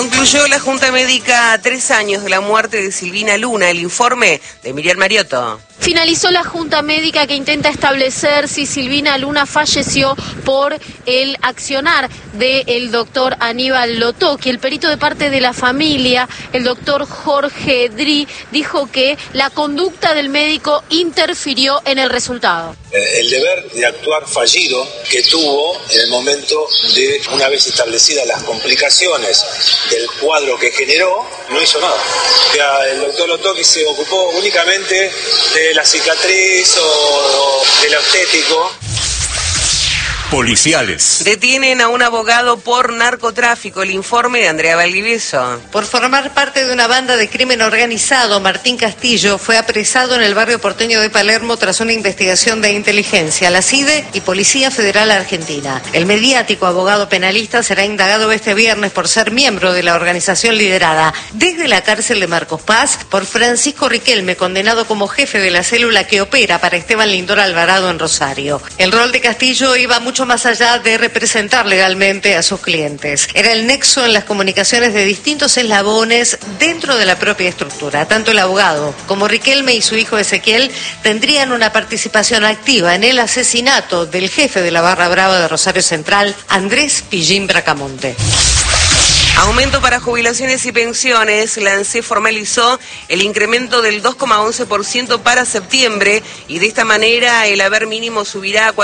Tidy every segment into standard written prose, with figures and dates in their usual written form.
Concluyó la Junta Médica a 3 años de la muerte de Silvina Luna. El informe de Miriam Mariotto. Finalizó la Junta Médica que intenta establecer si Silvina Luna falleció por el accionar del doctor Aníbal Lotocchi. El perito de parte de la familia, el doctor Jorge Dri, dijo que la conducta del médico interfirió en el resultado. El deber de actuar fallido que tuvo en el momento de, una vez establecidas las complicaciones del cuadro que generó, no hizo nada. O sea, el doctor Lotocchi se ocupó únicamente de la cicatriz o de lo estético. Policiales. Detienen a un abogado por narcotráfico. El informe de Andrea Valdivieso. Por formar parte de una banda de crimen organizado, Martín Castillo fue apresado en el barrio porteño de Palermo tras una investigación de inteligencia, la CIDE y Policía Federal Argentina. El mediático abogado penalista será indagado este viernes por ser miembro de la organización liderada desde la cárcel de Marcos Paz por Francisco Riquelme, condenado como jefe de la célula que opera para Esteban Lindor Alvarado en Rosario. El rol de Castillo iba mucho más allá de representar legalmente a sus clientes. Era el nexo en las comunicaciones de distintos eslabones dentro de la propia estructura. Tanto el abogado como Riquelme y su hijo Ezequiel tendrían una participación activa en el asesinato del jefe de la Barra Brava de Rosario Central, Andrés Pillín Bracamonte. Aumento para jubilaciones y pensiones. La ANSES formalizó el incremento del 2,11% para septiembre y de esta manera el haber mínimo subirá a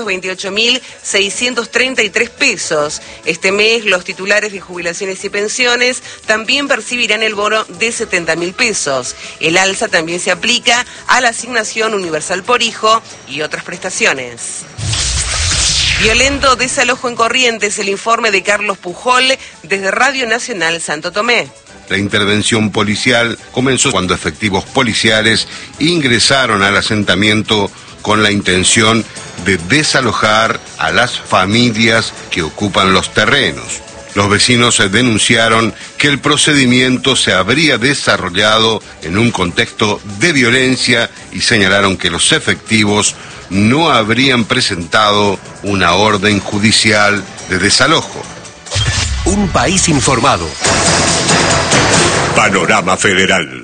428.633 pesos. Este mes los titulares de jubilaciones y pensiones también percibirán el bono de 70.000 pesos. El alza también se aplica a la asignación universal por hijo y otras prestaciones. Violento desalojo en Corrientes, el informe de Carlos Pujol desde Radio Nacional Santo Tomé. La intervención policial comenzó cuando efectivos policiales ingresaron al asentamiento con la intención de desalojar a las familias que ocupan los terrenos. Los vecinos denunciaron que el procedimiento se habría desarrollado en un contexto de violencia y señalaron que los efectivos no habrían presentado una orden judicial de desalojo. Un país informado. Panorama Federal.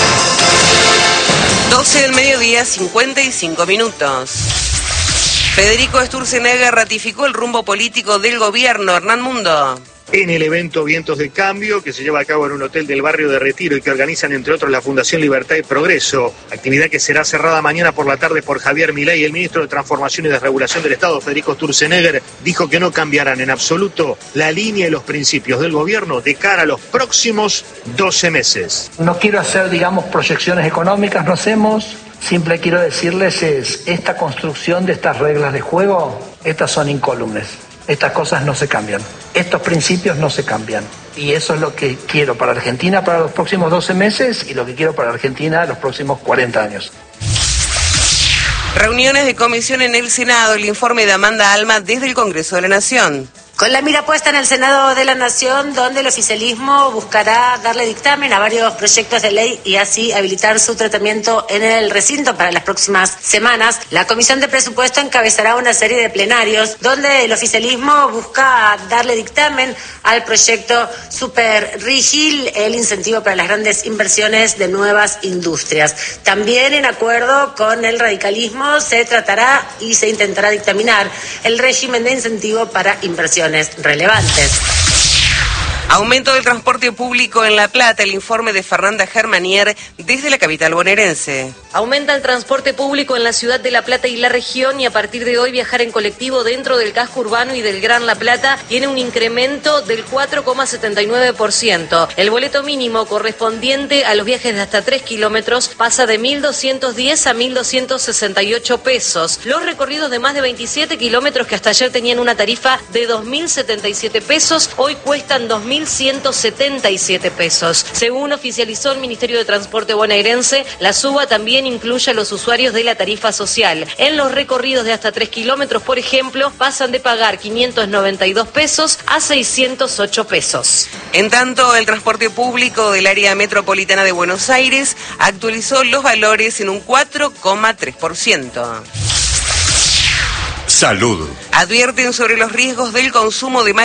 12 del mediodía, 55 minutos. Federico Sturzenegger ratificó el rumbo político del gobierno. Hernán Mundo. En el evento Vientos de Cambio, que se lleva a cabo en un hotel del barrio de Retiro y que organizan entre otros la Fundación Libertad y Progreso, actividad que será cerrada mañana por la tarde por Javier Milei. El ministro de Transformación y Desregulación del Estado, Federico Sturzenegger, dijo que no cambiarán en absoluto la línea y los principios del gobierno de cara a los próximos 12 meses. No quiero hacer, proyecciones económicas, no hacemos. Simple quiero decirles esta construcción de estas reglas de juego, estas son incólumes. Estas cosas no se cambian, estos principios no se cambian. Y eso es lo que quiero para Argentina para los próximos 12 meses y lo que quiero para Argentina los próximos 40 años. Reuniones de comisión en el Senado, el informe de Amanda Alma desde el Congreso de la Nación. Con la mira puesta en el Senado de la Nación, donde el oficialismo buscará darle dictamen a varios proyectos de ley y así habilitar su tratamiento en el recinto para las próximas semanas, la Comisión de Presupuesto encabezará una serie de plenarios donde el oficialismo busca darle dictamen al proyecto Super Rigil, el incentivo para las grandes inversiones de nuevas industrias. También en acuerdo con el radicalismo se tratará y se intentará dictaminar el régimen de incentivo para inversiones relevantes. Aumento del transporte público en La Plata, el informe de Fernanda Germanier desde la capital bonaerense. Aumenta el transporte público en la ciudad de La Plata y la región y a partir de hoy viajar en colectivo dentro del casco urbano y del Gran La Plata tiene un incremento del 4,79%. El boleto mínimo correspondiente a los viajes de hasta 3 kilómetros pasa de 1.210 a 1.268 pesos. Los recorridos de más de 27 kilómetros que hasta ayer tenían una tarifa de 2.077 pesos, hoy cuestan 2.177 pesos. Según oficializó el Ministerio de Transporte bonaerense, la suba también incluye a los usuarios de la tarifa social. En los recorridos de hasta 3 kilómetros, por ejemplo, pasan de pagar 592 pesos a 608 pesos. En tanto, el transporte público del área metropolitana de Buenos Aires actualizó los valores en un 4,3%. Salud. Advierten sobre los riesgos del consumo de